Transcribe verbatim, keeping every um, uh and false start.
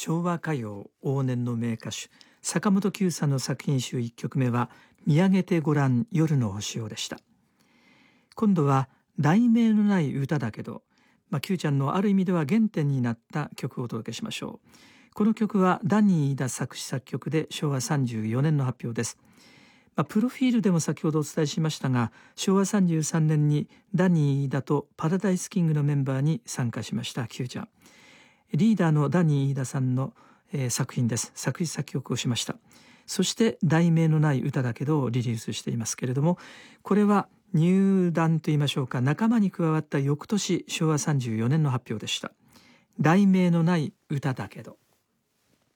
昭和歌謡往年の名歌手坂本九さんの作品集いっきょくめは見上げてごらん夜の星をでした。今度は題名のない歌だけど、まあ、九ちゃんのある意味では原点になった曲をお届けしましょう。この曲はダニー飯田作詞作曲でしょうわさんじゅうよねんの発表です。まあ、プロフィールでも先ほどお伝えしましたが、しょうわさんじゅうさんねんにダニー飯田とパラダイスキングのメンバーに参加しました九ちゃん。リーダーのダニー飯田さんの、えー、作品です。作詞作曲をしました。そして題名のない歌だけどをリリースしていますけれども、これは入団といいましょうか、仲間に加わった翌年しょうわさんじゅうよねんの発表でした。題名のない歌だけど。